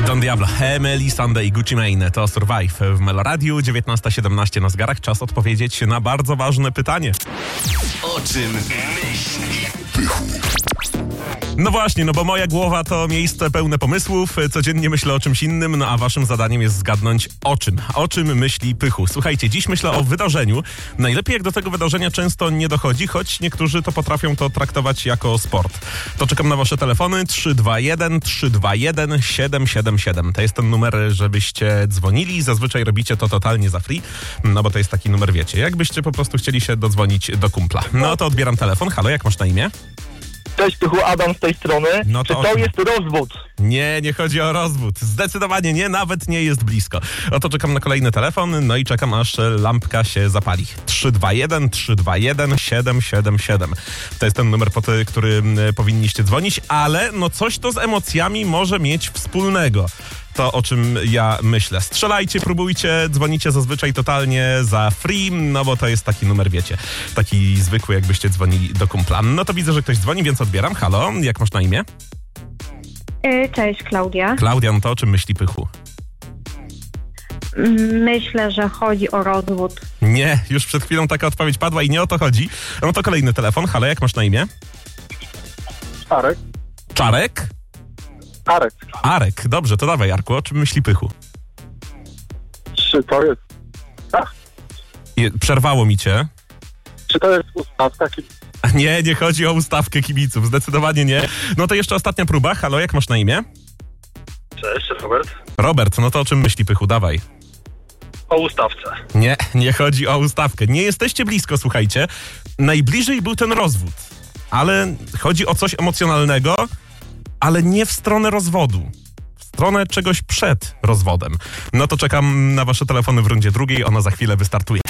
Don Diablo, Emily Sandé i Gucci Mane to Survive w Meloradiu, 19:17 na zegarach. Czas odpowiedzieć na bardzo ważne pytanie. O czym myśli Pychu? No właśnie, bo moja głowa to miejsce pełne pomysłów, codziennie myślę o czymś innym, a waszym zadaniem jest zgadnąć o czym. O czym myśli Pychu? Słuchajcie, dziś myślę o wydarzeniu. Najlepiej jak do tego wydarzenia często nie dochodzi, choć niektórzy to potrafią to traktować jako sport. To czekam na wasze telefony 321 321 777. To jest ten numer, żebyście dzwonili. Zazwyczaj robicie to totalnie za free, bo to jest taki numer, wiecie, jakbyście po prostu chcieli się dodzwonić do kumpla. No to odbieram telefon. Halo, jak masz na imię? Cześć, Pychu, Adam z tej strony. No Czy to to jest rozwód? Nie chodzi o rozwód. Zdecydowanie nie, nawet nie jest blisko. Oto czekam na kolejny telefon, no i czekam, aż lampka się zapali. 321 321 777. To jest ten numer, pod który powinniście dzwonić, ale no coś to z emocjami może mieć wspólnego. To, o czym ja myślę. Strzelajcie, próbujcie, dzwonicie zazwyczaj totalnie za free, no bo to jest taki numer, wiecie, taki zwykły, jakbyście dzwonili do kumpla. No to widzę, że ktoś dzwoni, więc odbieram. Halo, jak masz na imię? Cześć, Klaudia. Klaudia, no to o czym myśli Pychu? Myślę, że chodzi o rozwód. Nie, już przed chwilą taka odpowiedź padła i nie o to chodzi. No to kolejny telefon. Halo, jak masz na imię? Arek. Czarek? Arek. Arek, dobrze, to dawaj, Arku, o czym myśli Pychu? Czy to jest... Przerwało mi cię. Czy to jest ustawka? Nie chodzi o ustawkę kibiców, zdecydowanie nie. No to jeszcze ostatnia próba. Halo, jak masz na imię? Cześć, Robert. Robert, no to o czym myśli Pychu? Dawaj. O ustawce. Nie chodzi o ustawkę. Nie jesteście blisko, słuchajcie. Najbliżej był ten rozwód, ale chodzi o coś emocjonalnego, ale nie w stronę rozwodu. W stronę czegoś przed rozwodem. No to czekam na wasze telefony w rundzie drugiej, ona za chwilę wystartuje.